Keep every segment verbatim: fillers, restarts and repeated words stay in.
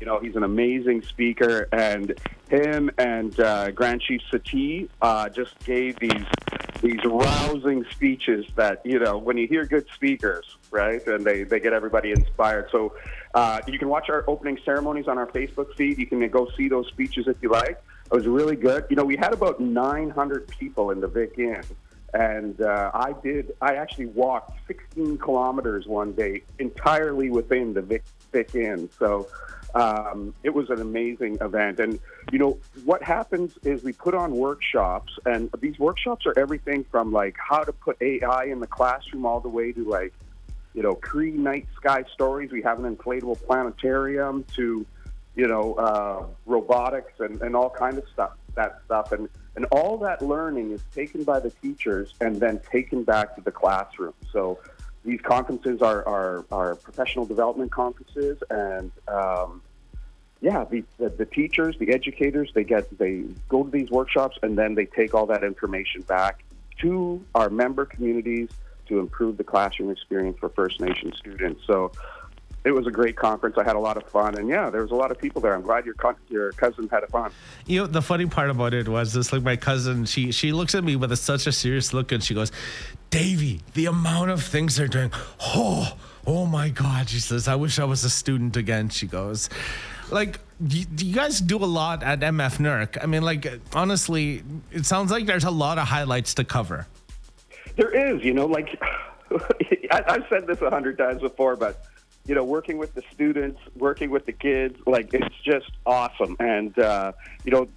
You know, he's an amazing speaker, and him and uh, Grand Chief Sati uh, just gave these these rousing speeches that, you know, when you hear good speakers, right, and they, they get everybody inspired. So uh, you can watch our opening ceremonies on our Facebook feed. You can go see those speeches if you like. It was really good. You know, we had about nine hundred people in the Vic Inn. And uh, I did, I actually walked sixteen kilometers one day entirely within the Vic, Vic Inn. So um, it was an amazing event. And, you know, what happens is we put on workshops, and these workshops are everything from, like, how to put A I in the classroom all the way to, like, you know, pre-night sky stories. We have an inflatable planetarium to, you know, uh, robotics and, and all kind of stuff, that stuff. And, and all that learning is taken by the teachers and then taken back to the classroom. So these conferences are, are, are professional development conferences, and um, yeah, the, the, the teachers, the educators, they get they go to these workshops, and then they take all that information back to our member communities to improve the classroom experience for First Nation students. So it was a great conference. I had a lot of fun, and yeah, there was a lot of people there. I'm glad your co- your cousin had fun. You know, the funny part about it was this: like, my cousin, she she looks at me with a, such a serious look, and she goes, "Davey, the amount of things they're doing, oh, oh my God," she says, "I wish I was a student again." She goes, like, do you, do you guys do a lot at M F N E R C? I mean, like, honestly, it sounds like there's a lot of highlights to cover. There is, you know, like I, I've said this a hundred times before, but you know, working with the students, working with the kids, like, it's just awesome. And, uh, you know,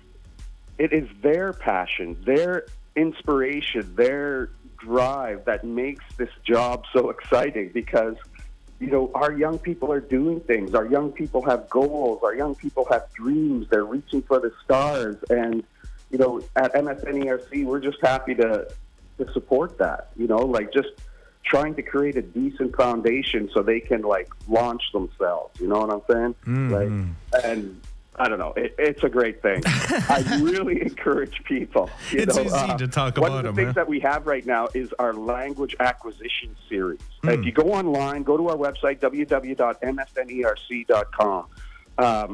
it is their passion, their inspiration, their drive that makes this job so exciting, because, you know, our young people are doing things. Our young people have goals. Our young people have dreams. They're reaching for the stars. And, you know, at M S N E R C, we're just happy to, to support that, you know, like, just trying to create a decent foundation so they can, like, launch themselves. You know what I'm saying? Mm-hmm. Like, and I don't know. It, it's a great thing. I really encourage people. You it's know, easy uh, to talk one about of the them. things Huh? that we have right now is our language acquisition series. Mm. If you go online, go to our website, w w w dot m s n e r c dot com. Um,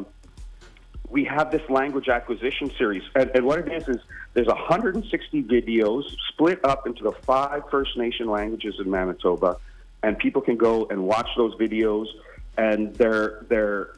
we have this language acquisition series. And, and what it is is there's one hundred sixty videos split up into the five First Nation languages in Manitoba, and people can go and watch those videos, and they're, they're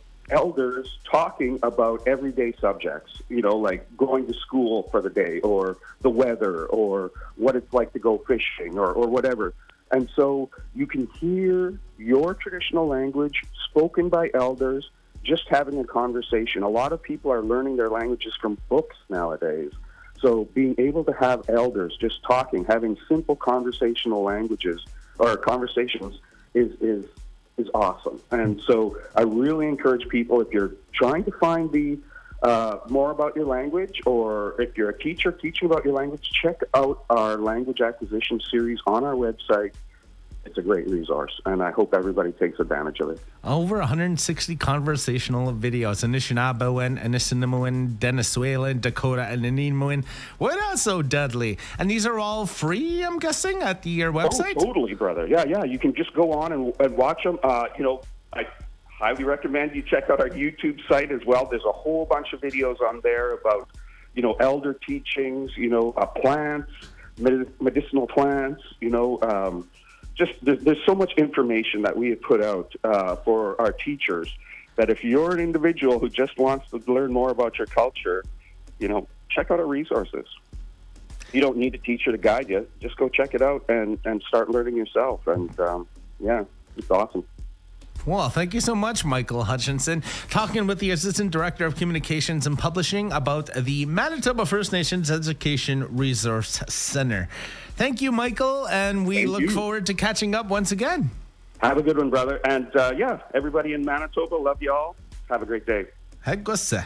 elders talking about everyday subjects, you know, like going to school for the day, or the weather, or what it's like to go fishing, or, or whatever. And so you can hear your traditional language spoken by elders, just having a conversation. A lot of people are learning their languages from books nowadays. So being able to have elders just talking, having simple conversational languages or conversations is is is awesome. And so I really encourage people, if you're trying to find the uh, more about your language, or if you're a teacher teaching about your language, check out our language acquisition series on our website. It's a great resource, and I hope everybody takes advantage of it. Over one hundred sixty conversational videos. Anishinaabe, Anishinaabe, Venezuelan, Dakota, and Ninimuin. What else so deadly? And these are all free, I'm guessing, at the, your website? Oh, totally, brother. Yeah, yeah. You can just go on and, and watch them. Uh, you know, I highly recommend you check out our YouTube site as well. There's a whole bunch of videos on there about, you know, elder teachings, you know, uh, plants, med- medicinal plants, you know, um, just there's, there's so much information that we have put out uh, for our teachers that if you're an individual who just wants to learn more about your culture, you know, check out our resources. You don't need a teacher to guide you. Just go check it out and, and start learning yourself. And, um, yeah, it's awesome. Well, thank you so much, Michael Hutchinson, talking with the Assistant Director of Communications and Publishing about the Manitoba First Nations Education Resource Center. Thank you, Michael, and we Thank look you. forward to catching up once again. Have a good one, brother. And, uh, yeah, everybody in Manitoba, love y'all. Have a great day. Hegosa.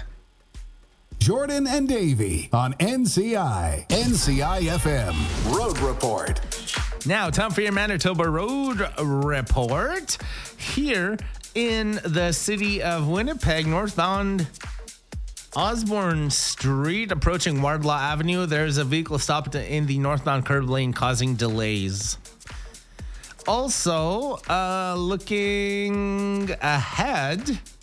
Jordan and Davey on N C I, N C I F M, Road Report. Now, time for your Manitoba Road Report. Here in the city of Winnipeg, northbound Osborne Street, approaching Wardlaw Avenue, there's a vehicle stopped in the northbound curb lane causing delays. Also, uh, looking ahead